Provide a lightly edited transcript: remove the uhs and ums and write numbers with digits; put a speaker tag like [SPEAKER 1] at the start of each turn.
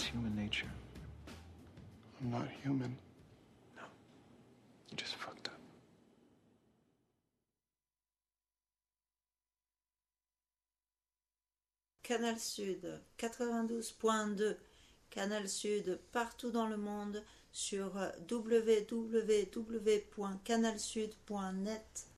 [SPEAKER 1] human nature.
[SPEAKER 2] I'm not human.
[SPEAKER 1] No. You just fucked up.
[SPEAKER 3] Canal Sud 92.2, Canal Sud partout dans le monde sur www.canalsud.net.